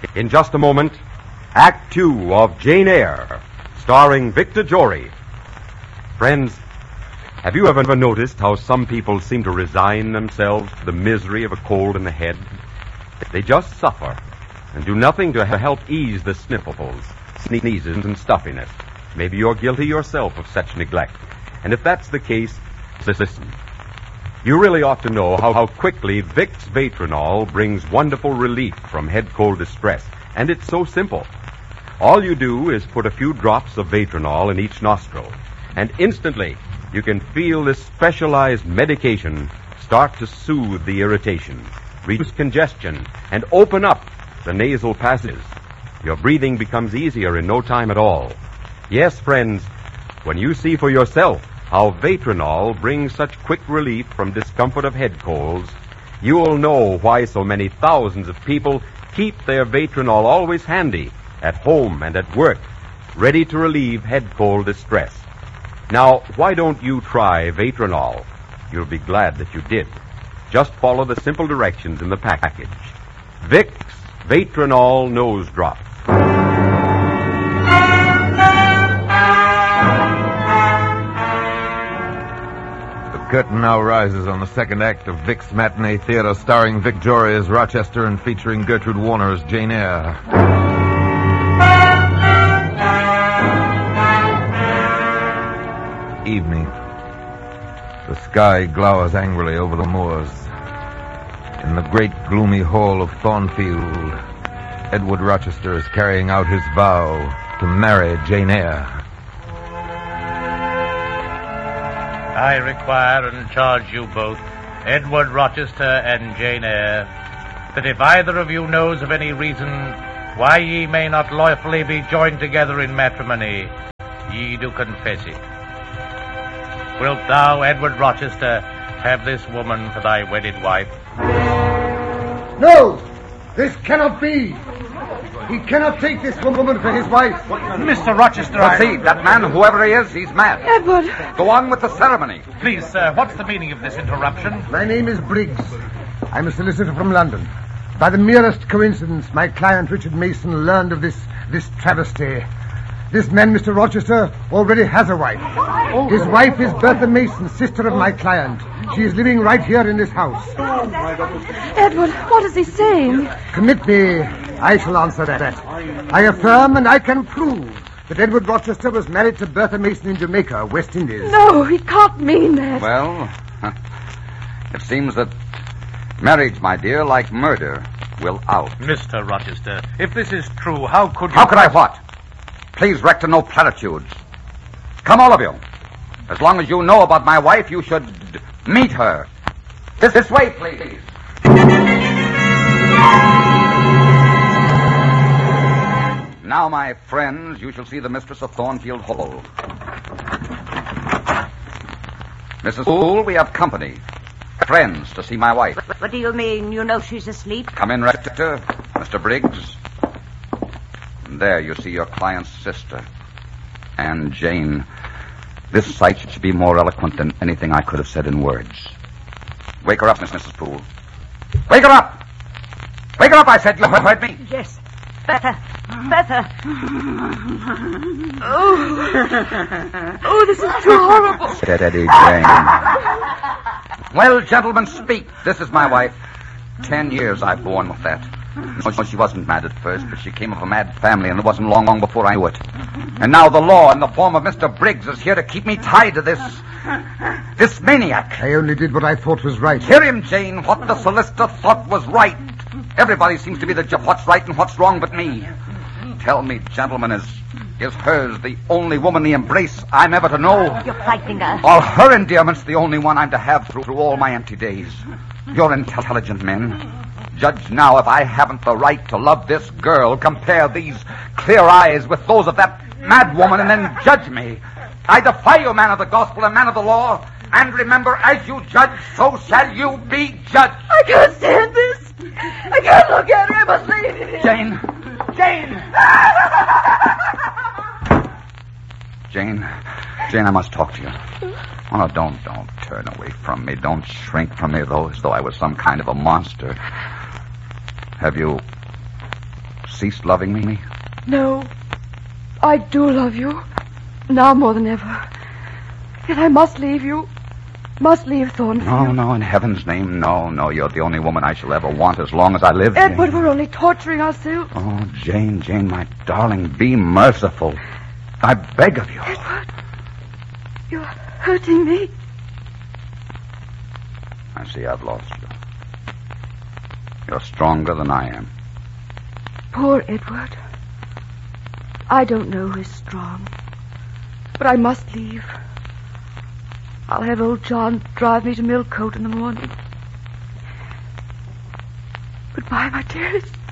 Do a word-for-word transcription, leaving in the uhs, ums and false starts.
In just a moment, Act Two of Jane Eyre, starring Victor Jory. Friends, have you ever noticed how some people seem to resign themselves to the misery of a cold in the head? They just suffer and do nothing to help ease the sniffles, sneezes, and stuffiness. Maybe you're guilty yourself of such neglect. And if that's the case, listen. You really ought to know how, how quickly Vicks Vatronol brings wonderful relief from head cold distress. And it's so simple. All you do is put a few drops of Vatronol in each nostril, and instantly you can feel this specialized medication start to soothe the irritation, reduce congestion, and open up the nasal passages. Your breathing becomes easier in no time at all. Yes, friends, when you see for yourself how Vatronol brings such quick relief from discomfort of head colds, you'll know why so many thousands of people keep their Vatronol always handy at home and at work, ready to relieve head cold distress. Now, why don't you try Vatronol? You'll be glad that you did. Just follow the simple directions in the package. Vicks Vatronol Nose Drop. Curtain now rises on the second act of Vic's Matinee Theater, starring Vic Jory as Rochester and featuring Gertrude Warner as Jane Eyre. Evening. The sky glowers angrily over the moors. In the great gloomy hall of Thornfield, Edward Rochester is carrying out his vow to marry Jane Eyre. I require and charge you both, Edward Rochester and Jane Eyre, that if either of you knows of any reason why ye may not lawfully be joined together in matrimony, ye do confess it. Wilt thou, Edward Rochester, have this woman for thy wedded wife? No! This cannot be! He cannot take this woman for his wife. Mister Rochester, Proceed. That man, whoever he is, he's mad. Edward! Go on with the ceremony. Please, sir, what's the meaning of this interruption? My name is Briggs. I'm a solicitor from London. By the merest coincidence, my client, Richard Mason, learned of this, this travesty. This man, Mister Rochester, already has a wife. His wife is Bertha Mason, sister of my client. She is living right here in this house. Edward, what is he saying? Commit me. I shall answer that. I affirm and I can prove that Edward Rochester was married to Bertha Mason in Jamaica, West Indies. No, he can't mean that. Well, it seems that marriage, my dear, like murder, will out. Mister Rochester, if this is true, how could you... How could I what? Please rector no platitudes. Come, all of you. As long as you know about my wife, you should meet her. This, this way, please. Now, my friends, you shall see the mistress of Thornfield Hall. Missus Poole, we have company. Friends to see my wife. What, what do you mean? You know she's asleep? Come in, Rector. Mister Briggs. And there you see your client's sister. And Jane. This sight should be more eloquent than anything I could have said in words. Wake her up, Miss Missus Poole. Wake her up! Wake her up, I said. You heard me? Yes. Better. Better. Oh. Oh, this is too horrible. Steady, Jane. Well, gentlemen, speak. This is my wife. Ten years I've borne with that. No, she wasn't mad at first, but she came of a mad family, and it wasn't long, long before I knew it. And now the law, in the form of Mister Briggs, is here to keep me tied to this... this maniac. I only did what I thought was right. Hear him, Jane. What the solicitor thought was right. Everybody seems to be the judge of what's right and what's wrong but me. Tell me, gentlemen, is... is hers the only womanly embrace I'm ever to know? You're frightening us. Or her endearments the only one I'm to have through, through all my empty days? You're intelligent men. Judge now if I haven't the right to love this girl, compare these clear eyes with those of that mad woman, and then judge me. I defy you, man of the gospel and man of the law. And remember, as you judge, so shall you be judged. I can't stand this. I can't look at her. I must leave. Jane. Jane. Jane. Jane, I must talk to you. Oh, no, don't, don't turn away from me. Don't shrink from me, though, as though I was some kind of a monster. Have you ceased loving me? No. I do love you. Now more than ever. Yet I must leave you. Must leave Thornfield. No, no, in heaven's name, no, no. You're the only woman I shall ever want as long as I live. Edward, Jane. we're only torturing ourselves. Oh, Jane, Jane, my darling, be merciful. I beg of you. Edward, you're hurting me. I see I've lost you. You're stronger than I am. Poor Edward. I don't know who's strong. But I must leave. I'll have old John drive me to Millcote in the morning. Goodbye, my dearest.